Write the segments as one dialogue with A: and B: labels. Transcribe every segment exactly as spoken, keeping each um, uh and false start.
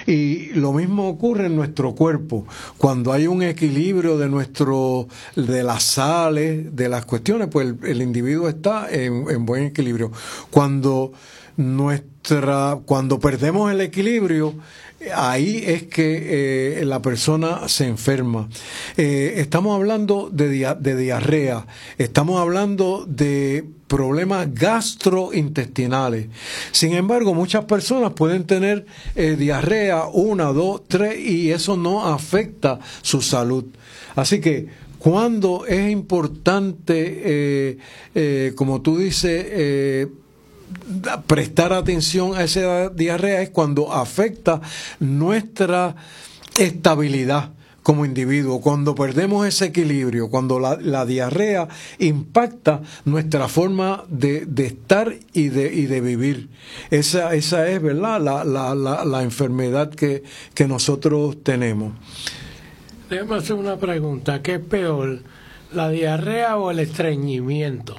A: Y lo mismo ocurre en nuestro cuerpo. Cuando hay un equilibrio de nuestro, de las sales, de las cuestiones, pues el, el individuo está en, en buen equilibrio. Cuando nuestra, cuando perdemos el equilibrio, ahí es que eh, la persona se enferma. Eh, estamos hablando de, dia- de diarrea, estamos hablando de problemas gastrointestinales. Sin embargo, muchas personas pueden tener eh, diarrea, una, dos, tres, y eso no afecta su salud. Así que, cuando es importante, eh, eh, como tú dices, eh, prestar atención a esa diarrea, es cuando afecta nuestra estabilidad como individuo, cuando perdemos ese equilibrio, cuando la, la diarrea impacta nuestra forma de, de estar y de, y de vivir. Esa, esa es, ¿verdad?, la, la, la, la enfermedad que, que nosotros tenemos.
B: Déjame hacer una pregunta. ¿Qué es peor, la diarrea o el estreñimiento?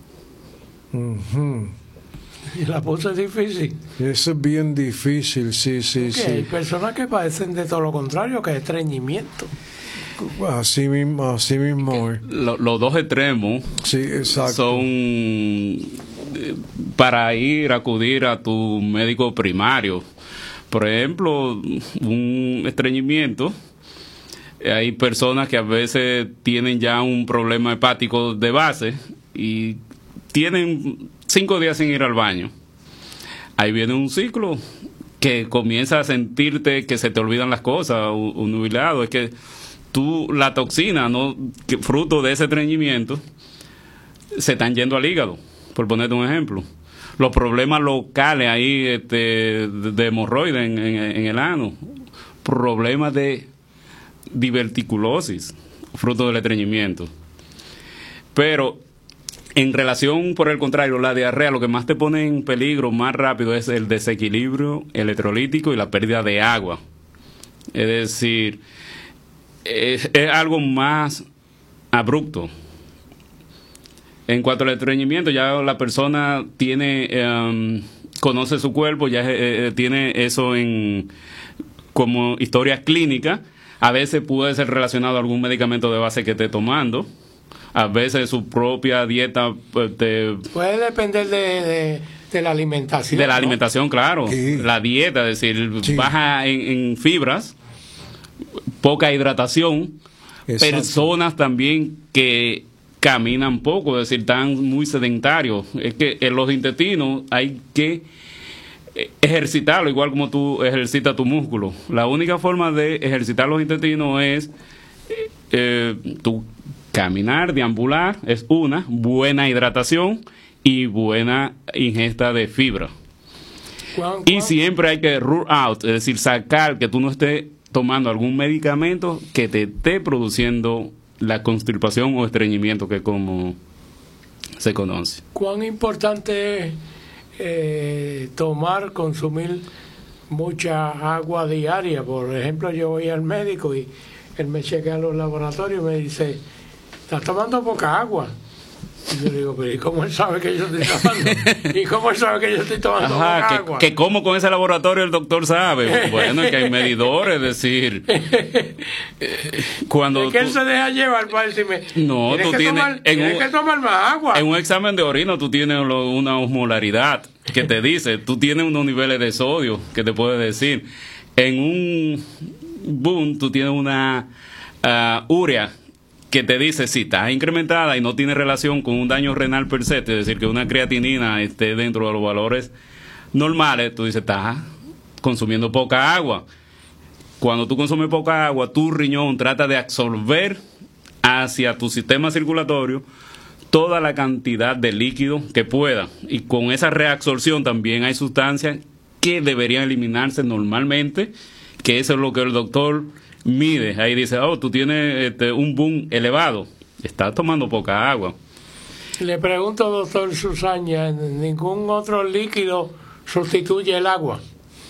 A: Uh-huh.
B: Y la puse difícil.
A: Eso es bien difícil, sí, sí,
B: Porque
A: sí.
B: hay personas que padecen de todo lo contrario, que es estreñimiento.
A: Así mismo, así mismo es.
C: Lo- los dos extremos
A: Sí, exacto.
C: son eh, para ir a acudir a tu médico primario. Por ejemplo, un estreñimiento. Hay personas que a veces tienen ya un problema hepático de base y tienen cinco días sin ir al baño. Ahí viene un ciclo que comienza a sentirte que se te olvidan las cosas, un, un nubilado. Es que tú, la toxina, ¿no?, que fruto de ese estreñimiento, se están yendo al hígado, por ponerte un ejemplo. Los problemas locales ahí este, de, de hemorroides en, en, en el ano, problemas de diverticulosis, fruto del estreñimiento. Pero en relación, por el contrario, la diarrea, lo que más te pone en peligro más rápido es el desequilibrio electrolítico y la pérdida de agua. Es decir, es, es algo más abrupto. En cuanto al estreñimiento, ya la persona tiene, um, conoce su cuerpo, ya eh, tiene eso en como historia clínica. A veces puede ser relacionado a algún medicamento de base que esté tomando. A veces su propia dieta pues, te,
B: Puede depender de, de, de la alimentación.
C: de la
B: ¿no?
C: alimentación, claro.
A: Sí.
C: La dieta, es decir,
A: Sí.
C: baja en, en fibras, poca hidratación.
A: Exacto.
C: Personas también que caminan poco, es decir, están muy sedentarios. Es que en los intestinos hay que ejercitarlo, igual como tú ejercitas tu músculo. La única forma de ejercitar los intestinos es eh, tú caminar, deambular, es una, buena hidratación y buena ingesta de fibra.
B: ¿Cuán,
C: Y
B: cuán?
C: siempre hay que rule out, es decir, sacar que tú no estés tomando algún medicamento que te esté produciendo la constipación o estreñimiento, que como se conoce.
B: ¿Cuán importante es eh, tomar, consumir mucha agua diaria? Por ejemplo, yo voy al médico y él me chequea los laboratorios y me dice, ¿estás tomando poca agua? Y yo digo, pero ¿y cómo él sabe que yo estoy tomando? ¿Y cómo él sabe que yo estoy tomando
C: Ajá,
B: poca
C: que,
B: agua?
C: que como con ese laboratorio el doctor sabe. Bueno, es que hay medidores, es decir, eh, cuando
B: Es que él
C: tú-
B: se deja llevar para decirme,
C: No,
B: tienes,
C: tú
B: que,
C: tienes-
B: tomar,
C: en
B: tienes
C: un-
B: que tomar más agua.
C: en un examen de orina tú tienes lo- una osmolaridad que te dice, tú tienes unos niveles de sodio que te puede decir. En un boom tú tienes una uh, urea que te dice si estás incrementada y no tiene relación con un daño renal per se, es decir, que una creatinina esté dentro de los valores normales, tú dices, estás consumiendo poca agua. Cuando tú consumes poca agua, tu riñón trata de absorber hacia tu sistema circulatorio toda la cantidad de líquido que pueda. Y con esa reabsorción también hay sustancias que deberían eliminarse normalmente, que eso es lo que el doctor mide. Ahí dice, oh, tú tienes este, un boom elevado, estás tomando poca agua.
B: Le pregunto, doctor Susaña, ¿ningún otro líquido sustituye el agua?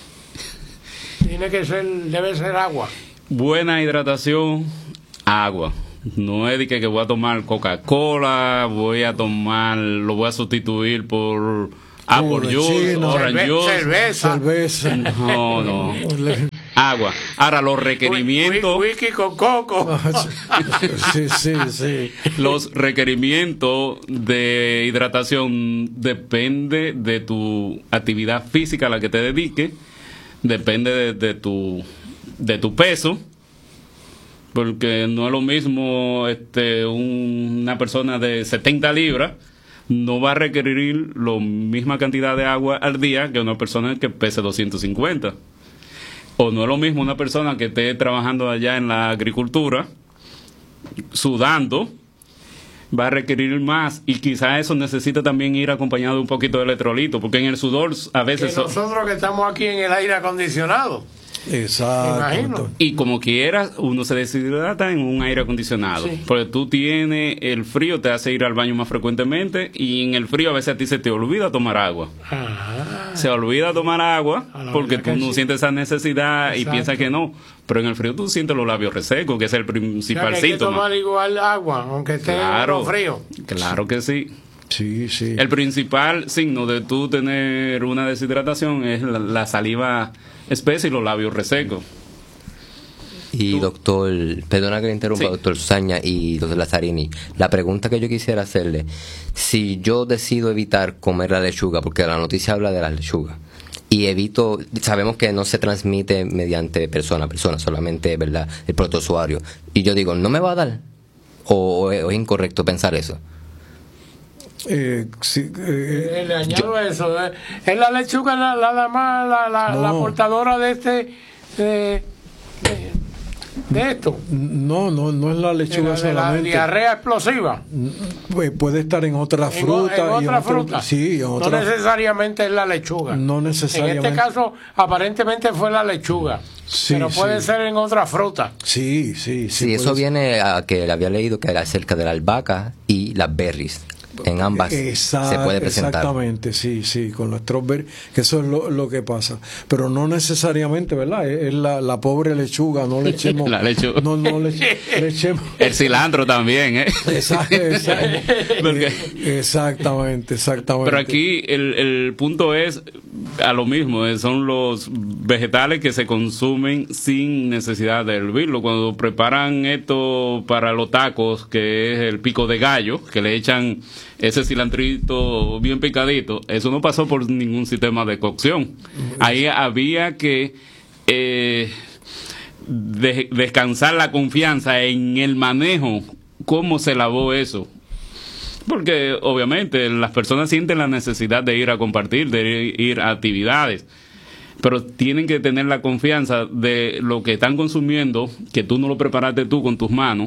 B: Tiene que ser, debe ser agua.
C: Buena hidratación, agua. No es de que, que voy a tomar Coca-Cola, voy a tomar, lo voy a sustituir por Apple
A: Jugo de
C: Juice,
A: chino.
C: Orange
B: Cerve-
C: Juice.
B: cerveza.
A: Cerveza.
C: No, no. agua. Ahora, los requerimientos...
B: Wiki con coco.
A: Sí, sí, sí.
C: Los requerimientos de hidratación depende de tu actividad física a la que te dediques, depende de, de tu de tu peso, porque no es lo mismo este un, una persona de setenta libras no va a requerir la misma cantidad de agua al día que una persona que pese doscientos cincuenta. O no es lo mismo una persona que esté trabajando allá en la agricultura, sudando, va a requerir más, y quizás eso necesita también ir acompañado de un poquito de electrolito, porque en el sudor a veces...
B: Que nosotros que estamos aquí en el aire acondicionado.
A: Exacto.
C: Y como quieras, uno se deshidrata en un aire acondicionado. Sí. Porque tú tienes el frío, te hace ir al baño más frecuentemente, y en el frío a veces a ti se te olvida tomar agua. Ah, se olvida tomar agua porque tú no sí. sientes esa necesidad. Exacto. Y piensas que no. Pero en el frío tú sientes los labios resecos, que es el principal, o sea, que hay síntoma.
B: Hay que tomar igual agua, aunque esté
C: claro,
B: en frío.
C: Claro que sí.
A: Sí, sí.
C: El principal signo de tú tener una deshidratación es la, la saliva espesa y los labios resecos.
D: Y ¿tú? Doctor, perdona que le interrumpa, sí. Doctor Susaña y doctor Lazzarini, la pregunta que yo quisiera hacerle, si yo decido evitar comer la lechuga, porque la noticia habla de la lechuga, y evito, sabemos que no se transmite mediante persona a persona, solamente, ¿verdad?, el protozoario, y yo digo, ¿no me va a dar? ¿O, o es incorrecto pensar eso?
A: Eh, sí, eh,
B: le añado yo, eso eh. es la lechuga la, la, la, la, la, no. la portadora de este de, de, de esto
A: no no no es la lechuga de la,
B: solamente de la diarrea explosiva.
A: Pues puede estar en otra fruta
B: en, en otra
A: y en
B: fruta
A: otro, sí, en otra,
B: no necesariamente es la lechuga,
A: no necesariamente.
B: En este caso aparentemente fue la lechuga, sí, pero puede sí. ser en otra fruta.
A: Sí, sí, sí.
D: Sí, eso ser. Viene a que le había leído que era acerca de la albahaca y las berries. En ambas
A: Exact,
D: se puede presentar.
A: Exactamente, sí, sí, con los strawberry, que eso es lo, lo que pasa. Pero no necesariamente, ¿verdad? Es, es la, la pobre lechuga, no le echemos...
C: la lechuga.
A: No, no le, le echemos...
C: El cilantro también, ¿eh?
A: Exacto, exacto. Porque, exactamente, exactamente.
C: Pero aquí el, el punto es a lo mismo, eh, son los vegetales que se consumen sin necesidad de hervirlo. Cuando preparan esto para los tacos, que es el pico de gallo, que le echan ese cilantrito bien picadito, eso no pasó por ningún sistema de cocción. Ahí había que eh, de, descansar la confianza en el manejo, cómo se lavó eso. Porque obviamente las personas sienten la necesidad de ir a compartir, de ir a actividades, pero tienen que tener la confianza de lo que están consumiendo, que tú no lo preparaste tú con tus manos,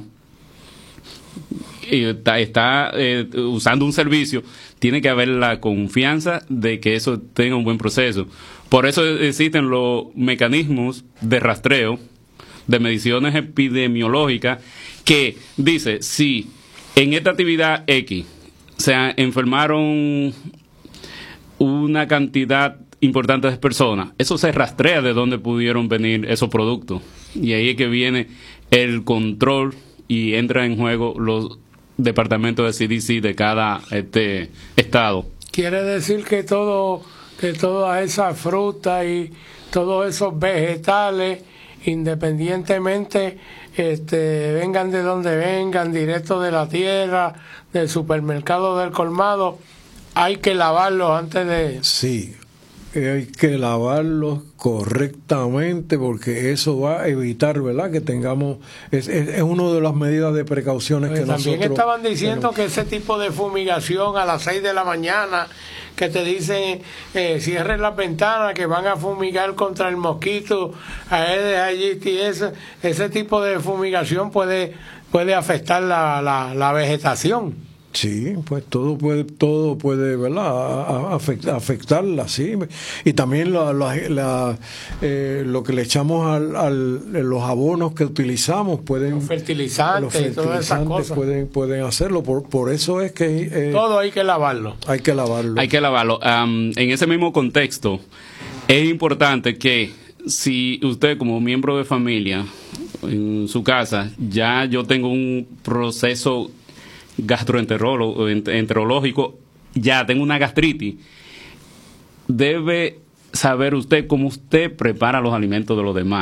C: y está, está eh, usando un servicio. Tiene que haber la confianza de que eso tenga un buen proceso. Por eso existen los mecanismos de rastreo, de mediciones epidemiológicas, que dice, si en esta actividad X se enfermaron una cantidad importante de personas, eso se rastrea de dónde pudieron venir esos productos. Y ahí es que viene el control y entra en juego los departamentos de C D C de cada este estado.
B: Quiere decir que todo que todas esas frutas y todos esos vegetales, independientemente este vengan de donde vengan, directo de la tierra, del supermercado, del colmado, hay que lavarlos antes de...
A: Sí, hay que lavarlos correctamente, porque eso va a evitar, ¿verdad?, que tengamos, es, es, es una de las medidas de precauciones pues que
B: también
A: nosotros...
B: estaban diciendo
A: tenemos.
B: Que ese tipo de fumigación a las seis de la mañana, que te dicen eh, cierren las ventanas, que van a fumigar contra el mosquito, Aedes aegypti, ese, ese tipo de fumigación puede, puede afectar la, la, la vegetación.
A: Sí, pues todo puede, todo puede, ¿verdad?, afectar, afectarla, sí. Y también la, la, la, eh, lo que le echamos al, al, los abonos que utilizamos pueden...
B: Los fertilizantes, los fertilizantes y todas esas cosas.
A: Pueden, pueden hacerlo, por, por eso es que... Eh,
B: todo hay que lavarlo.
A: Hay que lavarlo.
C: Hay que lavarlo. Um, en ese mismo contexto, es importante que si usted como miembro de familia, en su casa, ya yo tengo un proceso gastroenterológico, ya tengo una gastritis, debe saber usted cómo usted prepara los alimentos de los demás.